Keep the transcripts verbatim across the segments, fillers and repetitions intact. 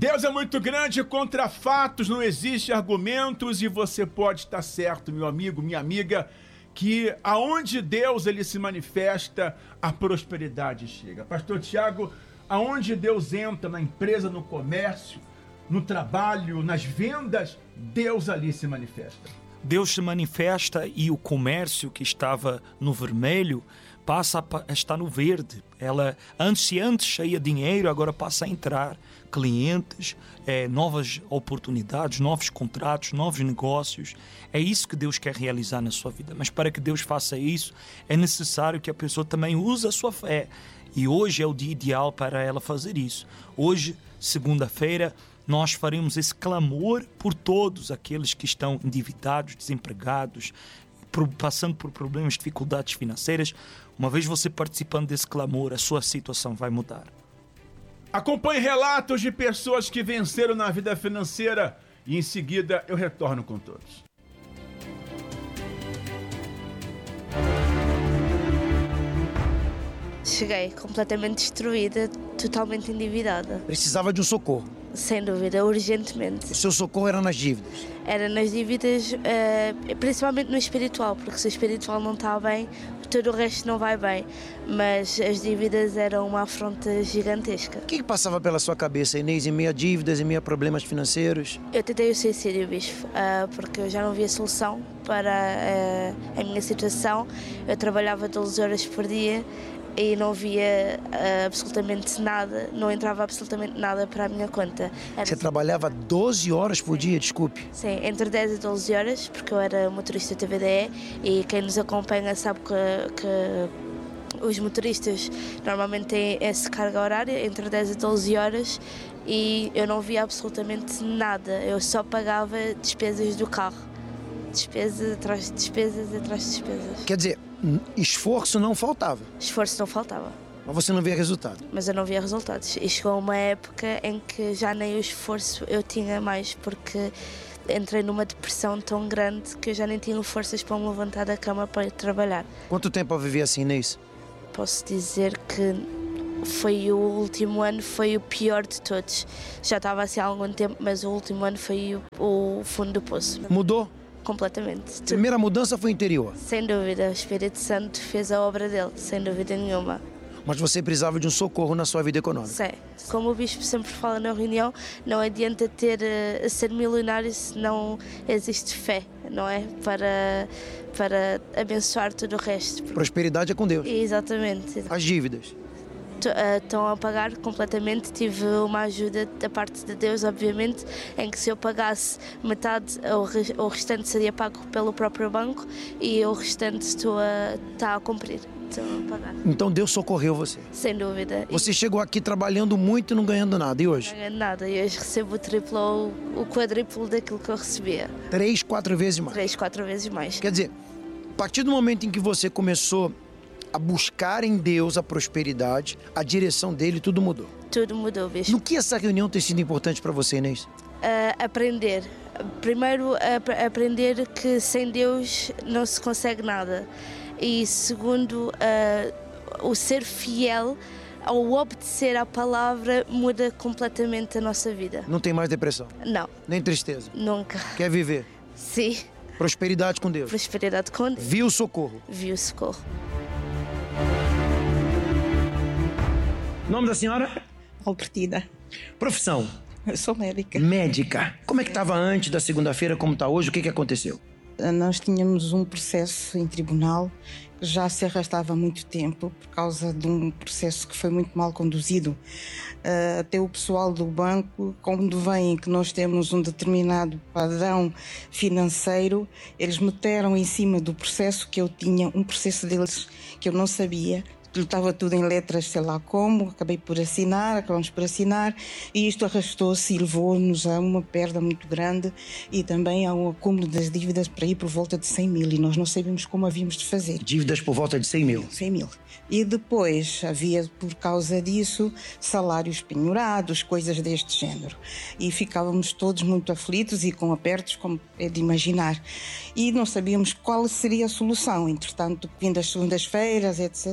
Deus é muito grande, contra fatos não existe argumentos, e você pode estar certo, meu amigo, minha amiga, que aonde Deus ele se manifesta, a prosperidade chega. Pastor Tiago, aonde Deus entra, na empresa, no comércio, no trabalho, nas vendas, Deus ali se manifesta. Deus se manifesta e o comércio que estava no vermelho passa a estar no verde. Ela, antes se antes cheia de dinheiro, agora passa a entrar clientes, é, novas oportunidades, novos contratos, novos negócios. É isso que Deus quer realizar na sua vida. Mas para que Deus faça isso, é necessário que a pessoa também use a sua fé. E hoje é o dia ideal para ela fazer isso. Hoje, segunda-feira, nós faremos esse clamor por todos aqueles que estão endividados, desempregados, passando por problemas, dificuldades financeiras. Uma vez você participando desse clamor, a sua situação vai mudar. Acompanhe relatos de pessoas que venceram na vida financeira e em seguida eu retorno com todos. Cheguei completamente destruída, totalmente endividada. Precisava de um socorro. Sem dúvida, urgentemente. O seu socorro era nas dívidas? Era nas dívidas, uh, principalmente no espiritual, porque se o espiritual não está bem, todo o resto não vai bem. Mas as dívidas eram uma afronta gigantesca. O que, que passava pela sua cabeça, Inês, em meio a dívidas, em meio a problemas financeiros? Eu tentei o suicídio, bispo, uh, porque eu já não via solução para uh, a minha situação. Eu trabalhava doze horas por dia e não via uh, absolutamente nada, não entrava absolutamente nada para a minha conta. Era Você assim, trabalhava doze horas por dia, desculpe? Sim, entre dez e doze horas, porque eu era motorista T V D E e quem nos acompanha sabe que, que os motoristas normalmente têm essa carga horária, entre dez e doze horas, e eu não via absolutamente nada, eu só pagava despesas do carro. Despesas atrás de despesas atrás de despesas. Quer dizer, esforço não faltava? Esforço não faltava. Mas você não via resultado? Mas eu não via resultados. E chegou uma época em que já nem o esforço eu tinha mais, porque entrei numa depressão tão grande que eu já nem tinha forças para me levantar da cama para ir trabalhar. Quanto tempo a viver assim, Inês? Posso dizer que foi o último ano, foi o pior de todos. Já estava assim há algum tempo, mas o último ano foi o, o fundo do poço. Mudou? Completamente. A primeira mudança foi interior? Sem dúvida, o Espírito Santo fez a obra dele, sem dúvida nenhuma. Mas você precisava de um socorro na sua vida econômica? Sim. Como o bispo sempre fala na reunião, não adianta ter, uh, ser milionário se não existe fé, não é? Para, para abençoar todo o resto. Prosperidade é com Deus. Exatamente. As dívidas? Estão a pagar completamente. Tive uma ajuda da parte de Deus, obviamente, em que se eu pagasse metade, o restante seria pago pelo próprio banco e o restante estou a, está a cumprir. Estou a pagar. Então Deus socorreu você? Sem dúvida. Você e... chegou aqui trabalhando muito e não ganhando nada, e hoje? Não ganhando nada, e hoje recebo o triplo ou o quadruplo daquilo que eu recebia. Três, quatro vezes mais? Três, quatro vezes mais. Quer dizer, a partir do momento em que você começou a buscar em Deus a prosperidade, a direção dele, tudo mudou. Tudo mudou, bicho. No que essa reunião tem sido importante para você, Inês? Uh, aprender. Primeiro, ap- aprender que sem Deus não se consegue nada. E segundo, uh, o ser fiel ao obedecer à palavra muda completamente a nossa vida. Não tem mais depressão? Não. Nem tristeza? Nunca. Quer viver? Sim. Prosperidade com Deus? Prosperidade com Deus. Viu o socorro? Viu o socorro. Nome da senhora? Albertina. Profissão? Eu sou médica. Médica. Como é que estava antes da segunda-feira, como está hoje? O que, que aconteceu? Nós tínhamos um processo em tribunal que já se arrastava há muito tempo por causa de um processo que foi muito mal conduzido. Uh, até o pessoal do banco, quando veem que nós temos um determinado padrão financeiro, eles meteram em cima do processo que eu tinha, um processo deles que eu não sabia. Estava tudo em letras, sei lá como, acabei por assinar, acabamos por assinar, e isto arrastou-se e levou-nos a uma perda muito grande e também a um acúmulo das dívidas para ir por volta de cem mil, e nós não sabíamos como havíamos de fazer. Dívidas por volta de cem mil? cem mil. E depois havia, por causa disso, salários penhorados, coisas deste género. E ficávamos todos muito aflitos e com apertos, como é de imaginar. E não sabíamos qual seria a solução. Entretanto, vindo as segundas-feiras, etcétera,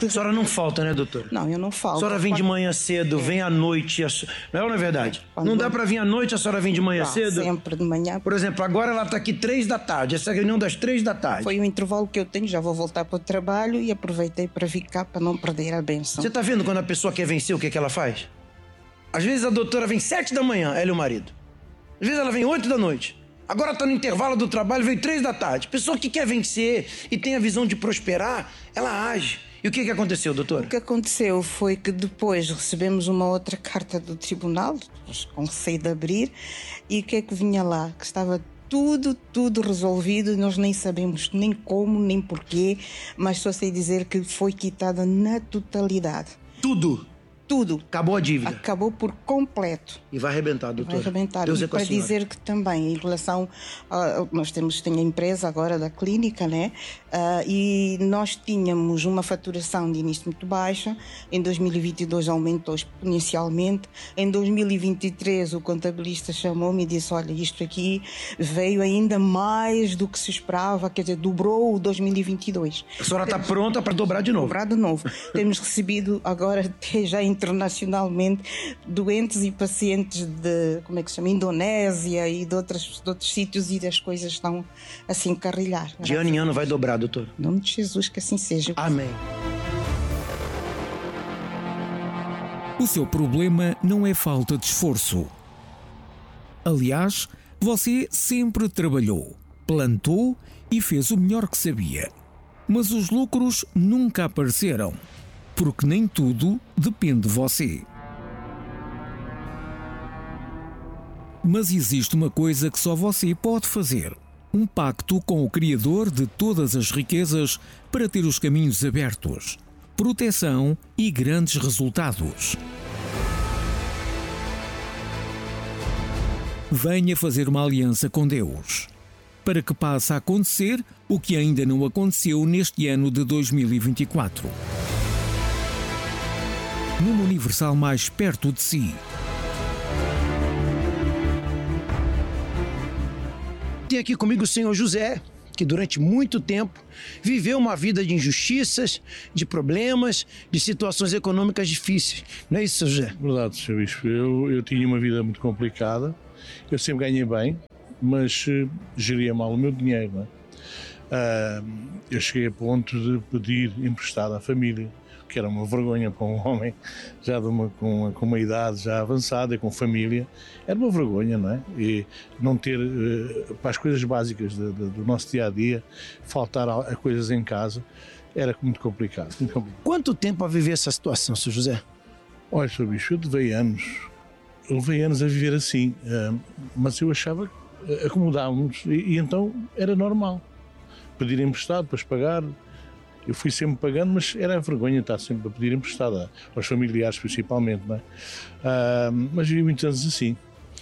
de... A senhora não falta, né, doutora? Não, eu não falto. A senhora vem de manhã cedo, vem à noite. A... Não é ou não é verdade? Quando... Não dá para vir à noite, a senhora vem de manhã Não, cedo? Sempre de manhã. Por exemplo, agora ela está aqui três da tarde, essa reunião das três da tarde. Foi o intervalo que eu tenho, já vou voltar para o trabalho e aproveitei para vir cá para não perder a bênção. Você está vendo quando a pessoa quer vencer, o que, é que ela faz? Às vezes a doutora vem sete da manhã, ela e o marido. Às vezes ela vem oito da noite. Agora está no intervalo do trabalho, veio três da tarde. Pessoa que quer vencer e tem a visão de prosperar, ela age. E o que, que aconteceu, doutora? O que aconteceu foi que depois recebemos uma outra carta do tribunal, com receio de abrir, e o que é que vinha lá? Que estava tudo, tudo resolvido, nós nem sabemos nem como, nem porquê, mas só sei dizer que foi quitada na totalidade. Tudo? Tudo. Acabou a dívida? Acabou por completo. E vai arrebentar, doutora? Vai arrebentar. Deus e é com a para senhora. dizer que também, em relação a... Nós temos, tem a empresa agora da clínica, né? Uh, e nós tínhamos uma faturação de início muito baixa. Em dois mil e vinte e dois aumentou exponencialmente. Em dois mil e vinte e três o contabilista chamou-me e disse, olha, isto aqui veio ainda mais do que se esperava, quer dizer, dobrou o dois mil e vinte e dois. A senhora está pronta para dobrar de novo? Dobrar de novo. Temos recebido agora até já internacionalmente doentes e pacientes de, como é que se chama, Indonésia e de, outras, de outros sítios, e as coisas estão a se encarrilhar. De ano em ano vai dobrar, doutor. Em nome de Jesus, que assim seja. Amém. O seu problema não é falta de esforço. Aliás, você sempre trabalhou, plantou e fez o melhor que sabia. Mas os lucros nunca apareceram, porque nem tudo depende de você. Mas existe uma coisa que só você pode fazer: um pacto com o Criador de todas as riquezas para ter os caminhos abertos, proteção e grandes resultados. Venha fazer uma aliança com Deus, para que passe a acontecer o que ainda não aconteceu neste ano de dois mil e vinte e quatro. Numa Universal mais perto de si. Tem aqui comigo o senhor José, que durante muito tempo viveu uma vida de injustiças, de problemas, de situações econômicas difíceis. Não é isso, senhor José? Verdade, senhor Bispo. Eu, eu tinha uma vida muito complicada. Eu sempre ganhei bem, mas uh, geria mal o meu dinheiro. Não é? uh, eu cheguei a ponto de pedir emprestado à família, que era uma vergonha para um homem já de uma, com, uma, com uma idade já avançada e com família. Era uma vergonha, não é? E não ter, uh, para as coisas básicas de, de, do nosso dia-a-dia, faltar a, a coisas em casa, era muito complicado, muito complicado. Quanto tempo a viver essa situação, senhor José? Olha, senhor Bispo, eu levei anos, eu levei anos a viver assim, uh, mas eu achava que acomodávamos e, e então era normal. Pedir emprestado, depois pagar. Eu fui sempre pagando, mas era a vergonha estar sempre a pedir emprestado aos familiares, principalmente, não é? Uh, mas vivi muitos anos assim.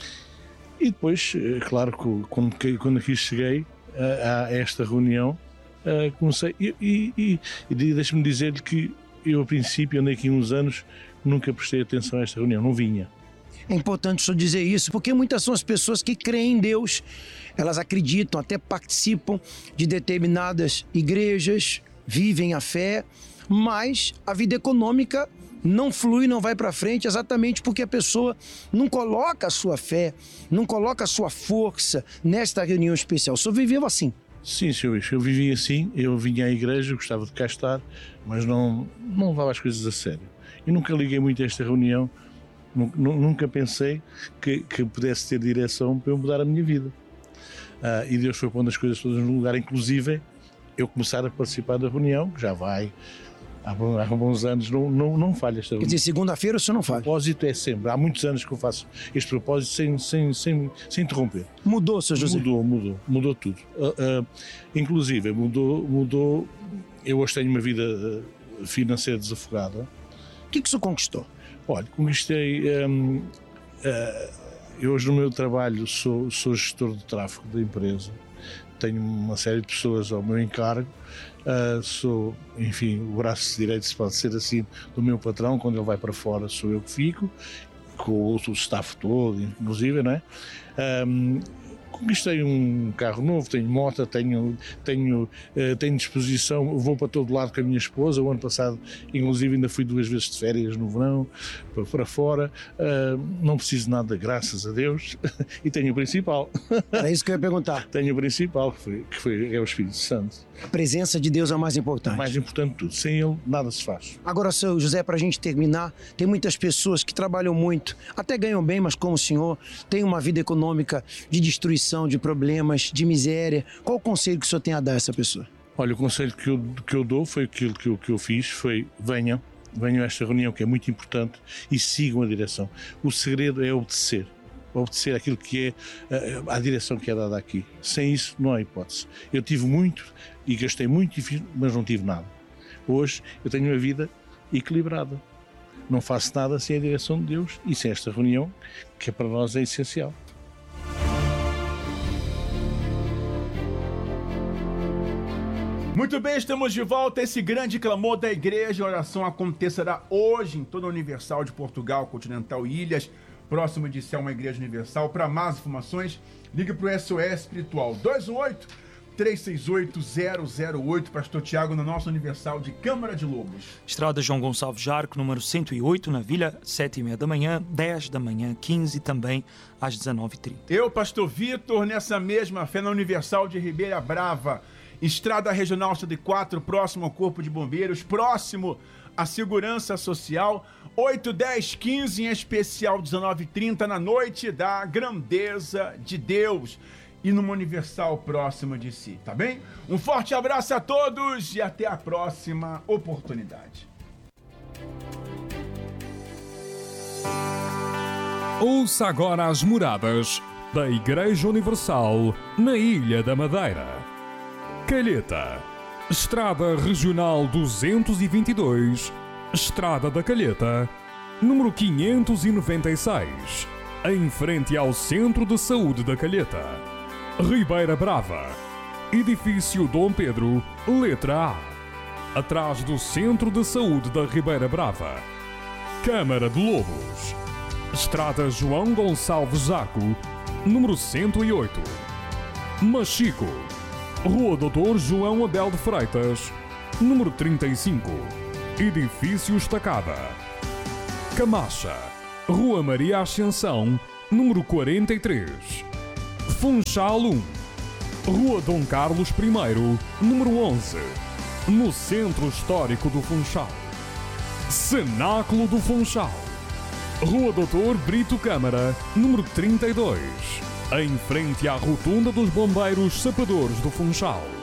E depois, claro, quando, quando aqui cheguei a, a esta reunião, uh, comecei. E, e, e, e deixe-me dizer-lhe que eu, a princípio, andei aqui uns anos, nunca prestei atenção a esta reunião, não vinha. É importante só dizer isso, porque muitas são as pessoas que creem em Deus, elas acreditam, até participam de determinadas igrejas, vivem a fé, mas a vida econômica não flui, não vai para frente, exatamente porque a pessoa não coloca a sua fé, não coloca a sua força nesta reunião especial. O senhor viveu assim? Sim, senhor Bispo, eu vivia assim, eu vinha à igreja, gostava de cá estar, mas não, não levava as coisas a sério. E nunca liguei muito a esta reunião, nunca pensei que, que pudesse ter direção para eu mudar a minha vida. Uh, e Deus foi pondo as coisas todas no lugar, inclusive eu começar a participar da reunião, que já vai há, há bons anos, não, não, não falha esta reunião. Quer dizer, segunda-feira o senhor não falha? O propósito é sempre, há muitos anos que eu faço este propósito sem, sem, sem, sem interromper. Mudou, senhor José? Mudou, mudou, mudou tudo. Uh, uh, inclusive, mudou, mudou, eu hoje tenho uma vida financeira desafogada. O que, que o senhor conquistou? Olha, conquistei, um, uh, eu hoje no meu trabalho sou, sou gestor de tráfego da empresa. Tenho uma série de pessoas ao meu encargo, uh, sou, enfim, o braço direito, se pode ser assim, do meu patrão. Quando ele vai para fora sou eu que fico, com o outro staff todo, inclusive, não é? Um, Conquistei um carro novo, tenho moto, tenho, tenho, uh, tenho disposição, vou para todo lado com a minha esposa. O ano passado, inclusive, ainda fui duas vezes de férias no verão, para, para fora. Uh, não preciso de nada, graças a Deus. E tenho o principal. Era isso que eu ia perguntar. Tenho o principal, que, foi, que foi, é o Espírito Santo. A presença de Deus é o mais importante. Mais importante de tudo. Sem Ele, nada se faz. Agora, seu José, para a gente terminar, tem muitas pessoas que trabalham muito, até ganham bem, mas como o senhor, tem uma vida econômica de destruição, de problemas, de miséria. Qual o conselho que o senhor tem a dar a essa pessoa? Olha, o conselho que eu, que eu dou foi aquilo que eu, que eu fiz, foi venham, venham a esta reunião que é muito importante e sigam a direção. O segredo é obedecer. Obedecer aquilo que é a, a direção que é dada aqui. Sem isso não há hipótese. Eu tive muito e gastei muito, mas não tive nada. Hoje eu tenho uma vida equilibrada. Não faço nada sem a direção de Deus e sem esta reunião, que para nós é essencial. Muito bem, estamos de volta. Esse grande clamor da igreja, a oração acontecerá hoje em toda a Universal de Portugal, Continental e Ilhas, próximo de ser uma igreja universal. Para mais informações, ligue para o S O S Espiritual dois um oito, três seis oito, zero zero oito. Pastor Tiago, na nossa Universal de Câmara de Lobos. Estrada João Gonçalves Jarco, número cento e oito, na Vila, sete e meia da manhã, dez da manhã, quinze também, às dezenove e trinta. Eu, Pastor Vitor, nessa mesma fé na Universal de Ribeira Brava, Estrada Regional cento e quatro, próximo ao Corpo de Bombeiros, próximo à Segurança Social, oito, dez, quinze, em especial dezenove e trinta, na noite da grandeza de Deus e numa Universal próxima de si, tá bem? Um forte abraço a todos e até a próxima oportunidade. Ouça agora as moradas da Igreja Universal na Ilha da Madeira. Calheta, Estrada Regional duzentos e vinte e dois, Estrada da Calheta, número quinhentos e noventa e seis, em frente ao Centro de Saúde da Calheta. Ribeira Brava, Edifício Dom Pedro, letra A, atrás do Centro de Saúde da Ribeira Brava. Câmara de Lobos, Estrada João Gonçalves Jarco, número cento e oito. Machico, Rua doutor João Abel de Freitas, número trinta e cinco, Edifício Estacada. Camacha, Rua Maria Ascensão, número quarenta e três. Funchal um, Rua Dom Carlos primeiro, número onze, no Centro Histórico do Funchal. Cenáculo do Funchal, Rua doutor Brito Câmara, número trinta e dois, em frente à Rotunda dos Bombeiros Sapadores do Funchal.